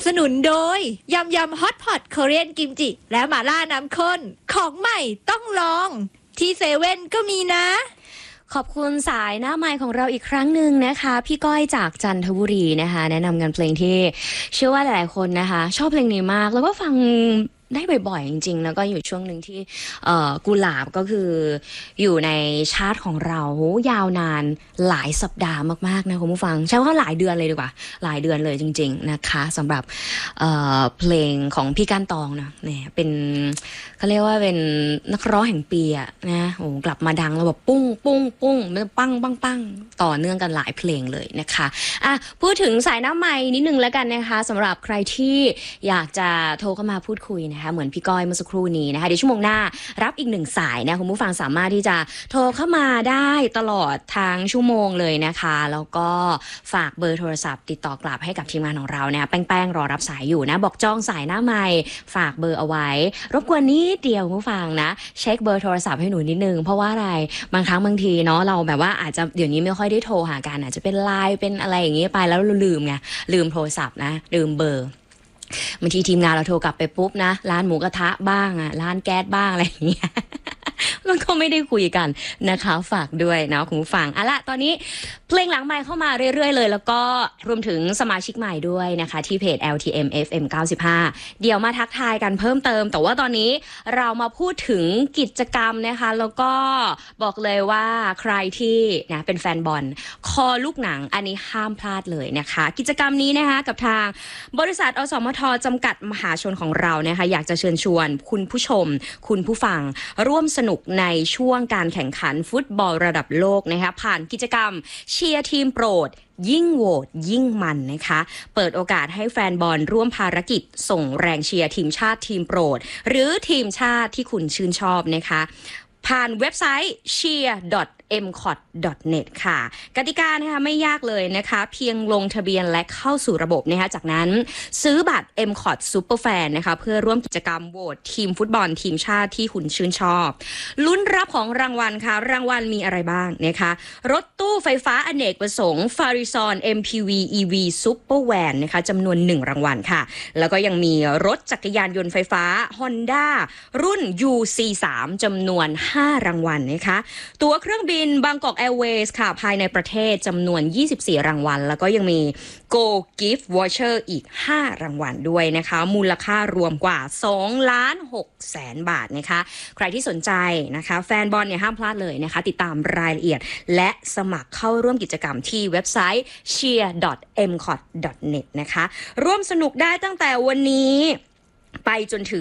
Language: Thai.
สนุนโดยยำฮอตพอตเกาหลีกิมจิและหม่าล่าน้ำข้นของใหม่ต้องลองที่เซเว่นก็มีนะขอบคุณสายหน้าไมค์ของเราอีกครั้งหนึ่งนะคะพี่ก้อยจากจันทบุรีนะคะแนะนำกันเพลงที่เชื่อว่าหลายๆคนนะคะชอบเพลงนี้มากแล้วก็ฟังได้บ่อยๆจริงๆแล้วก็อยู่ช่วงหนึ่งที่กุหลาบก็คืออยู่ในชาร์ตของเรายาวนานหลายสัปดาห์มากๆนะคุณผู้ฟังใช่ว่าหลายเดือนเลยดีกว่าหลายเดือนเลยจริงๆนะคะสำหรับเพลงของพี่ก้านตองนะเนี่ยเป็นเขาเรียกว่าเป็นนักร้องแห่งปีอะนะโอ้กลับมาดังแล้วแบบปุ้งปุ้งปุ้งปังปังปังต่อเนื่องกันหลายเพลงเลยนะคะพูดถึงสายหน้าไมค์นิดนึงแล้วกันนะคะสำหรับใครที่อยากจะโทรเข้ามาพูดคุยนะคะเหมือนพี่ก้อยเมื่อสักครู่นี้นะคะเดี๋ยวชั่วโมงหน้ารับอีก1สายนะคุณผู้ฟังสามารถที่จะโทรเข้ามาได้ตลอดทางชั่วโมงเลยนะคะแล้วก็ฝากเบอร์โทรศัพท์ติดต่อกลับให้กับทีมงานของเราเนี่ยแป้งรอรับสายอยู่นะบอกจองสายหน้าไมค์ฝากเบอร์เอาไว้รบกวนนิดเดียวคุณผู้ฟังนะเช็คเบอร์โทรศัพท์ให้หนูนิดนึงเพราะว่าอะไรบางครั้งบางทีเนาะเราแบบว่าอาจจะเดี๋ยวนี้ไม่ค่อยได้โทรหากันอาจจะเป็นไลน์เป็นอะไรอย่างงี้ไปแล้วเราลืมไงลืมโทรศัพท์นะลืมเบอร์บางทีทีมงานเราโทรกลับไปปุ๊บนะร้านหมูกระทะบ้างอ่ะร้านแก๊สบ้างอะไรอย่างเงี้ยมันก็ไม่ได้คุยกันนะคะฝากด้วยนะคุณผู้ฟังละตอนนี้เพลงหลังไมค์เข้ามาเรื่อยๆเลยแล้วก็รวมถึงสมาชิกใหม่ด้วยนะคะที่เพจ LTM FM 95เดี๋ยวมาทักทายกันเพิ่มเติมแต่ว่าตอนนี้เรามาพูดถึงกิจกรรมนะคะแล้วก็บอกเลยว่าใครที่นะเป็นแฟนบอลคอลูกหนังอันนี้ห้ามพลาดเลยนะคะกิจกรรมนี้นะคะกับทางบริษัทอสมทจำกัดมหาชนของเรานะคะอยากจะเชิญชวนคุณผู้ชมคุณผู้ฟังร่วมสนุกในช่วงการแข่งขันฟุตบอลระดับโลกนะคะผ่านกิจกรรมเชียร์ทีมโปรดยิ่งโหวตยิ่งมันนะคะเปิดโอกาสให้แฟนบอลร่วมภารกิจส่งแรงเชียร์ทีมชาติทีมโปรดหรือทีมชาติที่คุณชื่นชอบนะคะผ่านเว็บไซต์ cheer.mcot.net ค่ะกติกานะคะไม่ยากเลยนะคะเพียงลงทะเบียนและเข้าสู่ระบบนะคะจากนั้นซื้อบัตร MCOT Superfan นะคะเพื่อร่วมกิจกรรมโหวตทีมฟุตบอลทีมชาติที่คุณชื่นชอบลุ้นรับของรางวัลค่ะรางวัลมีอะไรบ้างนะคะรถตู้ไฟฟ้าอเนกประสงค์ Farison MPV EV Supervan นะคะจำนวน1รางวัลค่ะแล้วก็ยังมีรถจักรยานยนต์ไฟฟ้า Honda รุ่น UC3 จำนวน5รางวัลนะคะตั๋วเครื่องบินบางกอกแอร์เวย์สค่ะภายในประเทศจำนวน24รางวัลแล้วก็ยังมี Go Gift Voucher อีก5รางวัลด้วยนะคะมูลค่ารวมกว่า2,600,000 บาทนะคะใครที่สนใจนะคะแฟนบอลเนี่ยห้ามพลาดเลยนะคะติดตามรายละเอียดและสมัครเข้าร่วมกิจกรรมที่เว็บไซต์ cheer.mcot.net นะคะร่วมสนุกได้ตั้งแต่วันนี้ไปจนถึง